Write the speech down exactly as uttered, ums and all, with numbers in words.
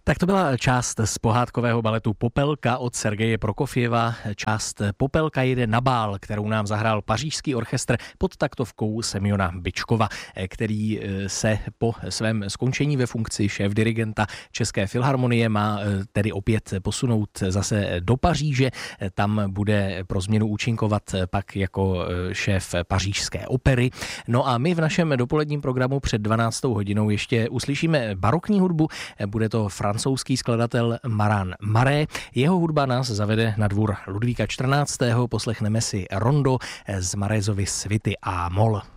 Tak to byla část z pohádkového baletu Popelka od Sergeje Prokofjeva. Část Popelka jede na bál, kterou nám zahrál pařížský orchestr pod taktovkou Semjona Byčkova, který se po svém skončení ve funkci šéfdirigenta České filharmonie má tedy opět posunout zase do Paříže. Tam bude pro změnu účinkovat pak jako šéf pařížské opery. No a my v našem dopoledním programu před dvanáctou hodinou ještě uslyšíme barokní hudbu. Bude to francouzský skladatel Maran Maré. Jeho hudba nás zavede na dvůr Ludvíka čtrnáctého. Poslechneme si rondo z Marézovy svity a mol.